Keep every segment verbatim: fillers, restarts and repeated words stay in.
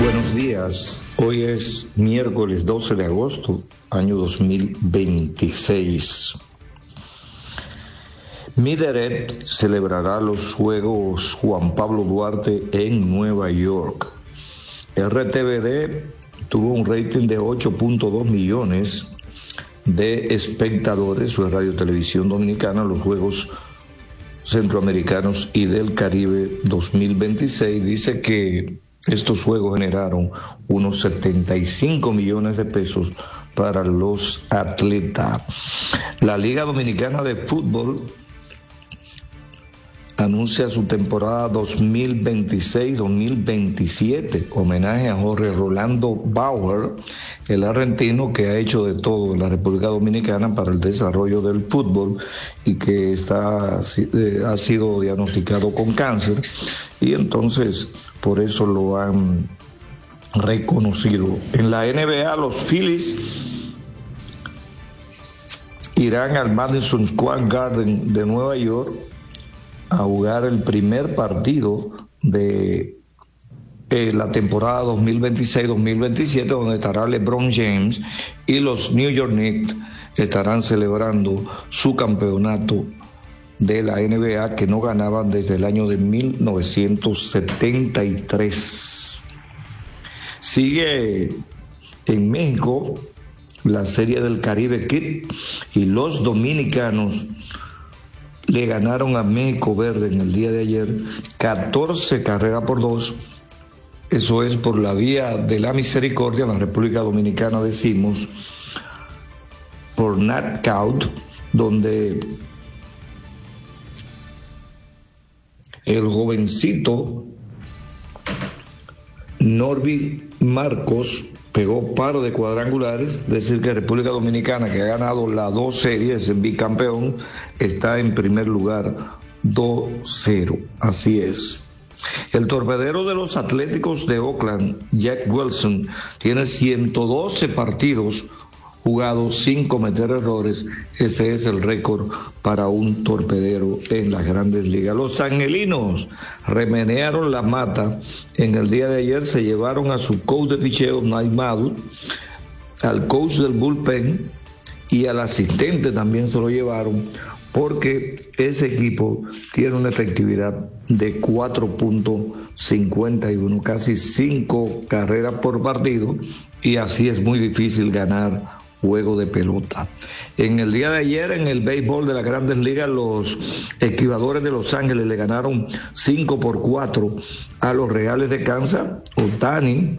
Buenos días, hoy es miércoles doce de agosto, año dos mil veintiséis. Mideret celebrará los Juegos Juan Pablo Duarte en Nueva York. R T V D tuvo un rating de ocho punto dos millones de espectadores, su Radio Televisión Dominicana, los Juegos Centroamericanos y del Caribe dos mil veintiséis. Dice que estos juegos generaron unos setenta y cinco millones de pesos para los atletas. La Liga Dominicana de Fútbol anuncia su temporada dos mil veintiséis dos mil veintisiete, homenaje a Jorge Rolando Bauer, el argentino que ha hecho de todo en la República Dominicana para el desarrollo del fútbol y que está, ha sido diagnosticado con cáncer, y entonces por eso lo han reconocido. En la N B A, los Phillies irán al Madison Square Garden de Nueva York a jugar el primer partido de eh, la temporada dos mil veintiséis dos mil veintisiete, donde estará LeBron James, y los New York Knicks estarán celebrando su campeonato de la N B A que no ganaban desde el año de mil novecientos setenta y tres. Sigue en México la Serie del Caribe Kid y los dominicanos le ganaron a México Verde en el día de ayer catorce carreras por dos. Eso es por la vía de la misericordia. En la República Dominicana decimos por knockout, donde el jovencito Norby Marcos pegó par de cuadrangulares. Decir que República Dominicana, que ha ganado las dos series, en bicampeón, está en primer lugar dos cero. Así es. El torpedero de los Atléticos de Oakland, Jack Wilson, tiene ciento doce partidos jugados sin cometer errores. Ese es el récord para un torpedero en las Grandes Ligas. Los angelinos remenearon la mata. En el día de ayer se llevaron a su coach de picheo, Mike Maddux, al coach del bullpen y al asistente también se lo llevaron, porque ese equipo tiene una efectividad de cuatro punto cincuenta y uno, casi cinco carreras por partido, y así es muy difícil ganar juego de pelota. En el día de ayer, en el béisbol de las Grandes Ligas, los Esquivadores de Los Ángeles le ganaron cinco por cuatro a los Reales de Kansas. Ohtani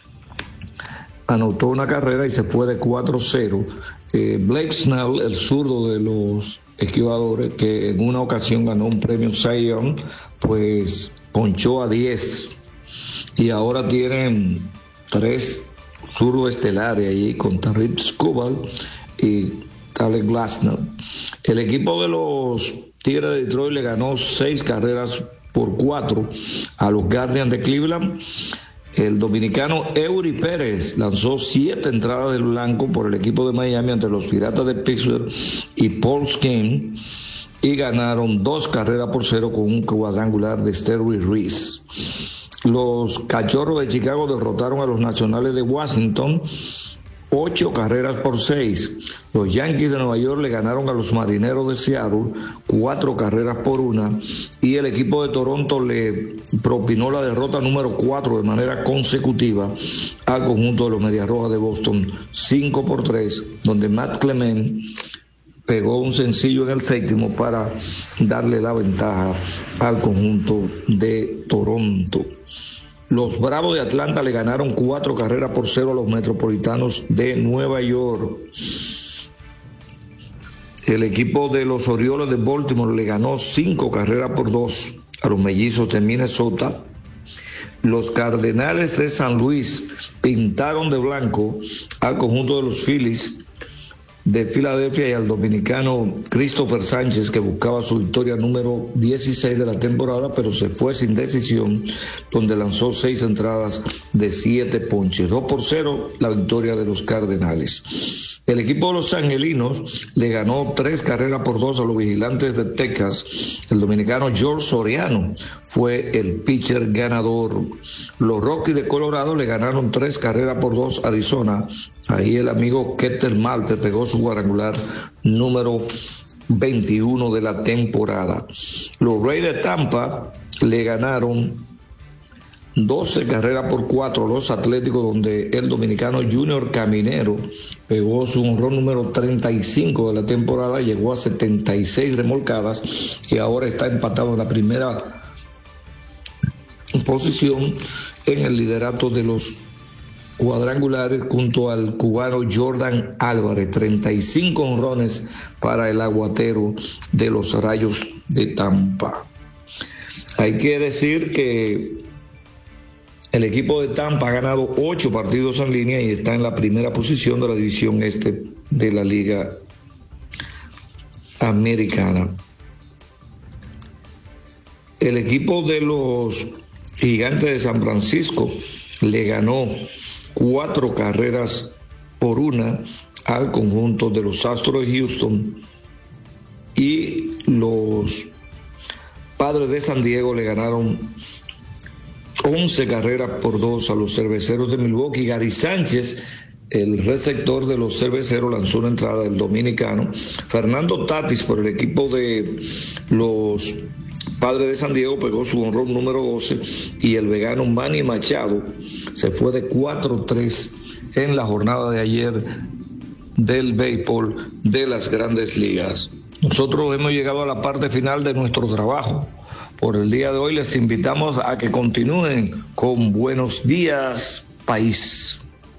anotó una carrera y se fue de cuatro cero. Eh, Blake Snell, el zurdo de los Esquivadores, que en una ocasión ganó un premio Cy Young, pues ponchó a diez, y ahora tienen tres zurdo estelares allí con Tarik Skubal y Tyler Glasnow. El equipo de los Tigres de Detroit le ganó seis carreras por cuatro a los Guardians de Cleveland. El dominicano Eury Pérez lanzó siete entradas del blanco por el equipo de Miami ante los Piratas de Pittsburgh y Paul Skeens, y ganaron dos carreras por cero con un cuadrangular de Steroid Reese. Los Cachorros de Chicago derrotaron a los Nacionales de Washington ocho carreras por seis. Los Yankees de Nueva York le ganaron a los Marineros de Seattle cuatro carreras por una, y el equipo de Toronto le propinó la derrota número cuatro de manera consecutiva al conjunto de los Medias Rojas de Boston cinco por tres, donde Matt Clement pegó un sencillo en el séptimo para darle la ventaja al conjunto de Toronto. Los Bravos de Atlanta le ganaron cuatro carreras por cero a los Metropolitanos de Nueva York. El equipo de los Orioles de Baltimore le ganó cinco carreras por dos a los Mellizos de Minnesota. Los Cardenales de San Luis pintaron de blanco al conjunto de los Phillies de Filadelfia y al dominicano Christopher Sánchez, que buscaba su victoria número dieciséis de la temporada, pero se fue sin decisión, donde lanzó seis entradas de siete ponches. dos por cero la victoria de los Cardenales. El equipo de los angelinos le ganó tres carreras por dos a los Vigilantes de Texas. El dominicano George Soriano fue el pitcher ganador. Los Rockies de Colorado le ganaron tres carreras por dos a Arizona. Ahí el amigo Ketel Marte pegó su cuadrangular número veintiuno de la temporada. Los Rays de Tampa le ganaron doce carreras por cuatro a los Atléticos, donde el dominicano Junior Caminero pegó su honrón número treinta y cinco de la temporada, llegó a setenta y seis remolcadas y ahora está empatado en la primera posición en el liderato de los cuadrangulares junto al cubano Jordan Álvarez. Treinta y cinco honrones para el aguatero de los Rayos de Tampa. Hay que decir que el equipo de Tampa ha ganado ocho partidos en línea y está en la primera posición de la división este de la Liga Americana. El equipo de los Gigantes de San Francisco le ganó cuatro carreras por una al conjunto de los Astros de Houston, y los Padres de San Diego le ganaron once carreras por dos a los Cerveceros de Milwaukee. Gary Sánchez, el receptor de los Cerveceros, lanzó una entrada del dominicano. Fernando Tatis, por el equipo de los Padres de San Diego, pegó su honrón número doce, y el vegano Manny Machado se fue de cuatro tres en la jornada de ayer del béisbol de las Grandes Ligas. Nosotros hemos llegado a la parte final de nuestro trabajo. Por el día de hoy les invitamos a que continúen con Buenos Días, País.